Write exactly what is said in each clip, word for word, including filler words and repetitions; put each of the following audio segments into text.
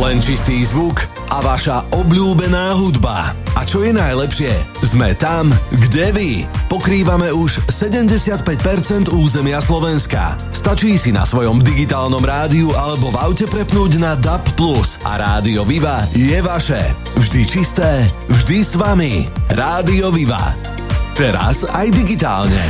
Len čistý zvuk a vaša obľúbená hudba. A čo je najlepšie? Sme tam, kde vy. Pokrývame už sedemdesiatpäť percent územia Slovenska. Stačí si na svojom digitálnom rádiu alebo v aute prepnúť na dé á bé plus a Rádio Viva je vaše. Vždy čisté, vždy s vami. Rádio Viva. Teraz aj digitálne.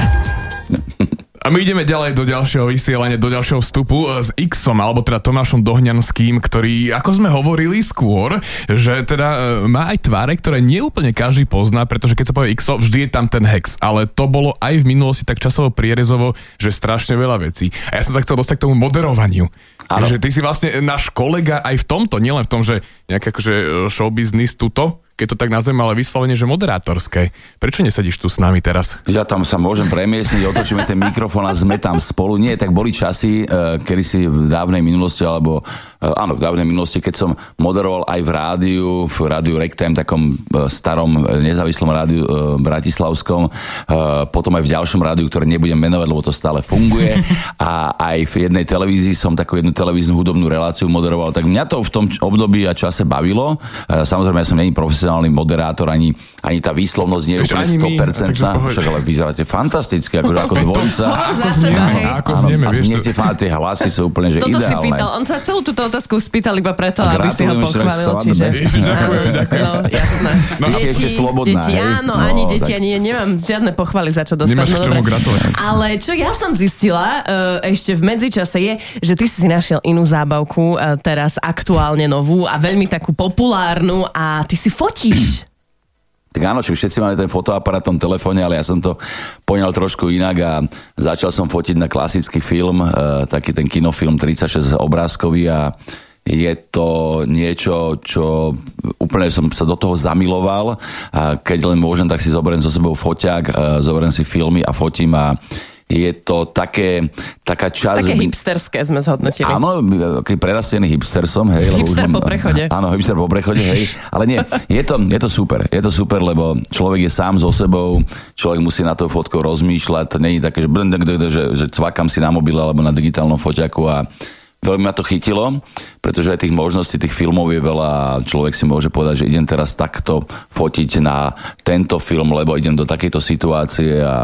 A my ideme ďalej do ďalšieho vysielania, do ďalšieho vstupu s Xom, alebo teda Tomášom Dohňanským, ktorý, ako sme hovorili skôr, že teda má aj tváre, ktoré neúplne každý pozná, pretože keď sa povie Xo, vždy je tam ten hex. Ale to bolo aj v minulosti tak časovo prierezovo, že strašne veľa vecí. A ja som sa chcel dostať k tomu moderovaniu. Takže ty si vlastne náš kolega aj v tomto, nielen v tom, že nejaké akože showbiznis tuto, keď to tak nazvem, ale vyslovene, že moderátorské. Prečo nesedíš tu s nami teraz? Ja tam sa môžem premiesniť, otočíme ten mikrofón a sme tam spolu. Nie, tak boli časy, kedy si v dávnej minulosti, alebo áno, v dávnej minulosti, keď som moderoval aj v rádiu, v rádiu Rectime, takom starom nezávislom rádiu bratislavskom, potom aj v ďalšom rádiu, ktoré nebudem menovať, lebo to stále funguje. A aj v jednej televízii som takú jednu televíznu hudobnú reláciu moderoval. Tak mňa to v tom období a čase bavilo. Samozrejme, ja som nie profesionálny moderátor, ani, ani tá výslovnosť nie je úplne sto percent. Však ale vyzeráte fantasticky, akože ako dvojica. Ako znieme, ako znieme. A zniete fakt, tie hlasy sú úplne, že toto ideálne. Si pýtal, on sa celú túto otázku spýtal iba preto, aby si ho pochválil. Čiže... Ďakujem, ďakujem. No, jasné. No, deti, ešte slobodná, deti, áno, no, ani deti, tak... ani nemám žiadne pochvály, za čo dostať. Nemáš k čomu gratulovať. Ale čo ja som zistila uh, ešte v medzičase je, že ty si našiel inú zábavku, uh, teraz aktuálne novú a veľmi takú populárnu a ty si fotíš. Tak áno, všetci máme ten fotoaparát v tom telefóne, ale ja som to poňal trošku inak a začal som fotiť na klasický film, e, taký ten kinofilm tridsaťšesť obrázkový a je to niečo, čo úplne som sa do toho zamiloval a keď len môžem, tak si zoberiem so sebou foťák, e, zoberiem si filmy a fotím a je to také, taká časť... Také hipsterské sme zhodnotili. Áno, aký prerastený hipstersom, hej. Hipster lebo po prechode. Áno, hipster po prechode, hej. Ale nie, je to, je to super. Je to super, lebo človek je sám so sebou, človek musí na to fotkou rozmýšľať, to nie je také, že, že, že cvakám si na mobile alebo na digitálnom foťaku a veľmi ma to chytilo, pretože aj tých možností, tých filmov je veľa. Človek si môže povedať, že idem teraz takto fotiť na tento film, lebo idem do takejto situácie a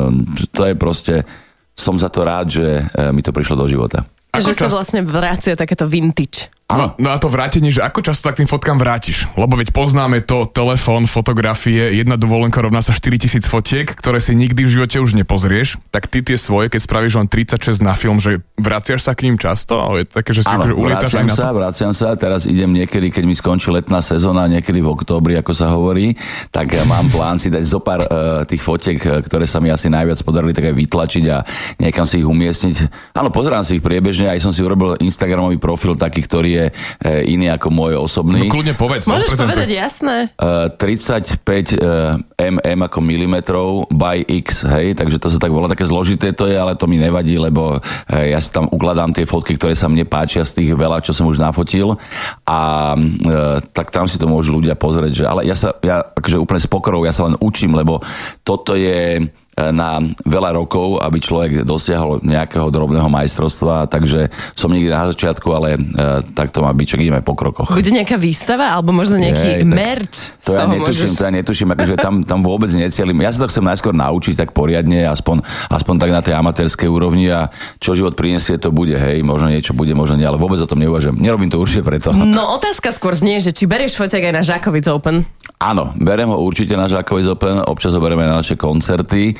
to je proste, som za to rád, že mi to prišlo do života. Že sa vlastne vracia takéto vintage. No, no a to vrátenie, že ako často tak tým fotkám vrátiš? Lebo veď poznáme to, telefón, fotografie, jedna dovolenka rovná sa štyritisíc fotiek, ktoré si nikdy v živote už nepozrieš. Tak ty tie svoje, keď spravíš len tridsaťšesť na film, že vraciaš sa k ním často? Ale je také, že si áno, akože ulietaš aj na to? Sa, vraciam sa, teraz idem niekedy, keď mi skončí letná sezóna, niekedy v októbri, ako sa hovorí, tak mám plán si dať zopár uh, tých fotiek, ktoré sa mi asi najviac podarili, tak aj vytlačiť a niekam si ich umiestniť. Áno, pozerám si ich priebežne, aj som si urobil Instagramový profil taký, ktorý je iný ako môj osobný. No kľudne povedz. Môžeš no, povedať, jasné. Uh, tridsaťpäť milimetrov ako milimetrov by X, hej, takže to sa tak volá, také zložité to je, ale to mi nevadí, lebo uh, ja si tam ukladám tie fotky, ktoré sa mne páčia z tých veľa, čo som už nafotil a uh, tak tam si to môžu ľudia pozrieť, že, ale ja sa, ja akože úplne s pokorou, ja sa len učím, lebo toto je na veľa rokov, aby človek dosiahol nejakého drobného majstrovstva, takže som niekde na začiatku, ale e, tak to má byť, čo ideme po krokoch. Bude nejaká výstava, alebo možno nejaký Jej, merch z to ja toho netuším, môžeš... To ja netuším, akože tam, tam vôbec necielim. Ja sa to chcem najskôr naučiť tak poriadne, aspoň, aspoň tak na tej amatérskej úrovni a čo život prinesie, to bude, hej, možno niečo bude, možno nie, ale vôbec o tom neuvažujem. Nerobím to určite preto. No otázka skôr znie, že či berieš foťák aj na Žákovic Open? Áno, berem ho určite na Žákovic Open, občas ho bereme na naše koncerty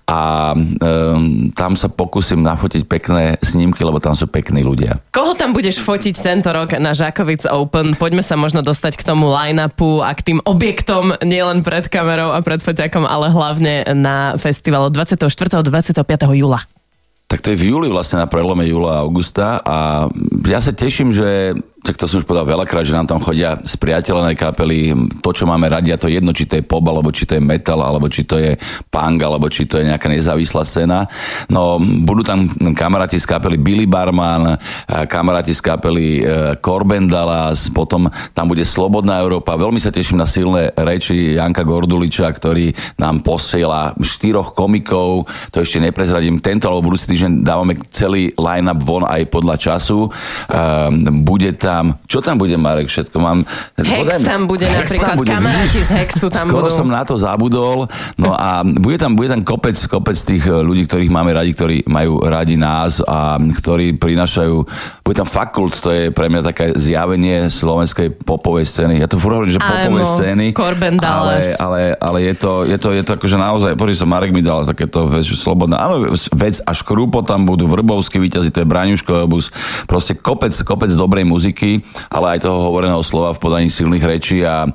a um, tam sa pokúsim nafotiť pekné snímky, lebo tam sú pekní ľudia. Koho tam budeš fotiť tento rok na Žákovic Open? Poďme sa možno dostať k tomu line-upu a k tým objektom, nielen pred kamerou a pred foťákom, ale hlavne na festivalu dvadsiateho štvrtého do dvadsiateho piateho júla. Tak to je v júli vlastne na prelome júla a augusta a ja sa teším, že tak to som už povedal veľakrát, že nám tam chodia spriateľené kapely, to, čo máme radi, a to je jedno, či to je pop, alebo či to je metal, alebo či to je punk, alebo či to je nejaká nezávislá scéna. No, budú tam kamaráti z kapely Billy Barman, kamaráti z kapely Corben Dallas, potom tam bude Slobodná Európa. Veľmi sa teším na silné reči Janka Gorduliča, ktorý nám posiela štyroch komikov, to ešte neprezradím. Tento alebo budúci týždeň dávame celý line-up von aj podľa času. Bude tam tam, čo tam bude, Marek, všetko mám... Hex tam bude Hex napríklad, bude, kamaráti z Hexu tam skoro budú. som na to zabudol, no a bude tam, bude tam kopec, kopec tých ľudí, ktorých máme radi, ktorí majú radi nás a ktorí prinášajú, bude tam Fakult, to je pre mňa také zjavenie slovenskej popovej scény. Ja to furt hovorím, že popovej scény, ale, ale, ale je to, je to, je to akože naozaj, poviem som, Marek mi dal takéto vec, slobodná, áno, vec až Krúpo tam budú, Vrbovský víťazi, to je Braňuško obus, proste kopec, kopec dobrej muziky, ale aj toho hovoreného slova v podaní silných rečí a e,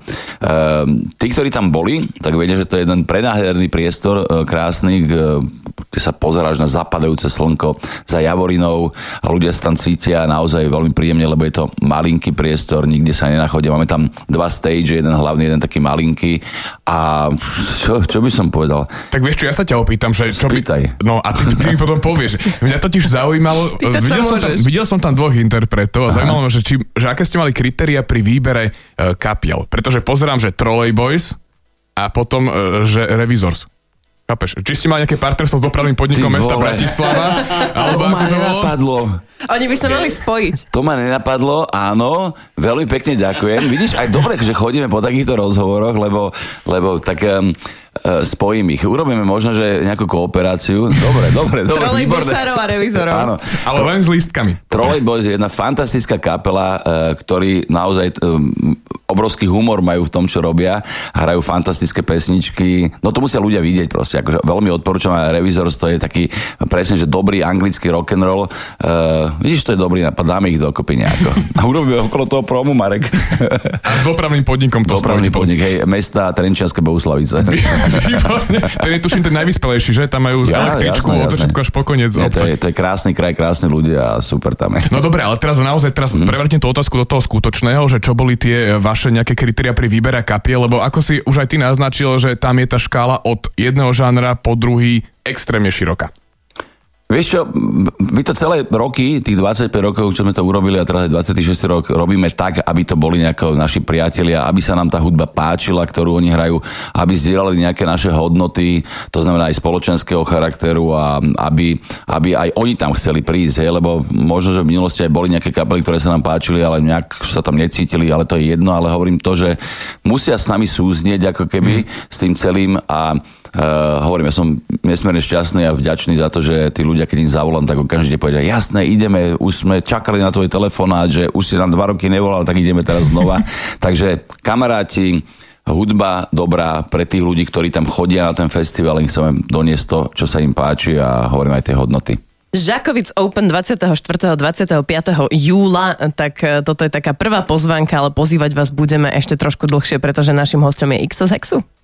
tí, ktorí tam boli, tak vedia, že to je jeden prenádherný priestor, e, krásny, e, kde sa pozeráš na zapadajúce slnko za Javorinou a ľudia sa tam cítia naozaj veľmi príjemne, lebo je to malinký priestor, nikde sa nenachodia. Máme tam dva stage, jeden hlavný, jeden taký malinký a čo, čo by som povedal? Tak vieš čo, ja sa ťa opýtam, že čo by... No a ty, ty mi potom povieš. Mňa totiž zaujímalo, videl som, tam, videl som tam dvoch interpretov a zaujímalo ma, že, či, že aké ste mali kritéria pri výbere uh, kapiel. Pretože pozerám, že Trolley Boys a potom, uh, že Revisors. Chápeš? Či ste mali nejaké partnerstvo s dopravným podnikom mesta Bratislava? To ma nenapadlo. Oni by sa mali spojiť. To ma nenapadlo, áno. Veľmi pekne ďakujem. Vidíš, aj dobre, že chodíme po takýchto rozhovoroch, lebo, lebo tak... Um, spojím ich. Urobíme možno, že nejakú kooperáciu. Dobre, dobre, dobre. Trolejbusárov a revizorov. Áno. Ale len s lístkami. Trolejbus je jedna fantastická kapela, ktorí naozaj obrovský humor majú v tom, čo robia. Hrajú fantastické pesničky. No to musia ľudia vidieť proste. Akože veľmi odporúčam aj Revisors, to je taký presne, že dobrý anglický rock'n'roll. Uh, vidíš, to je dobrý nápad. Dáme ich dokopy nejako. A urobíme okolo toho promu, Marek. A s dopravným podnikom to Dopravný podnik, hej, mesta Trenčianske Bohuslavice. Ten je tuším ten najvyspelejší, že? Tam majú ja, električku, to všetko až po koniec. Nie, to, je, to je krásny kraj, krásni ľudia a super tam je. No dobre, ale teraz naozaj teraz mm. prevrtím tú otázku do toho skutočného, že čo boli tie vaše nejaké kritéria pri výbere kapiel, lebo ako si už aj ty naznačil, že tam je tá škála od jedného žánra po druhý extrémne široká. Vieš čo, my to celé roky, tých dvadsaťpäť rokov, čo sme to urobili a teraz dvadsiaty šiesty rok, robíme tak, aby to boli nejako naši priatelia, aby sa nám tá hudba páčila, ktorú oni hrajú, aby zdieľali nejaké naše hodnoty, to znamená aj spoločenského charakteru a aby, aby aj oni tam chceli prísť, hej, lebo možno, že v minulosti aj boli nejaké kapely, ktoré sa nám páčili, ale nejak sa tam necítili, ale to je jedno, ale hovorím to, že musia s nami súznieť ako keby mm. s tým celým a Uh, hovorím, ja som nesmierne šťastný a vďačný za to, že tí ľudia, keď im zavolám, tak okamžite povedia, jasné, ideme, už sme čakali na tvoj telefonát, že už si nám dva roky nevolal, tak ideme teraz znova. Takže kamaráti, hudba dobrá pre tých ľudí, ktorí tam chodia na ten festival, im chceme doniesť to, čo sa im páči a hovorím aj tie hodnoty. Žakovic Open dvadsiateho štvrtého a dvadsiateho piateho júla, tak toto je taká prvá pozvánka, ale pozývať vás budeme ešte trošku dlhšie, pretože našim hosťom je X z Hexu.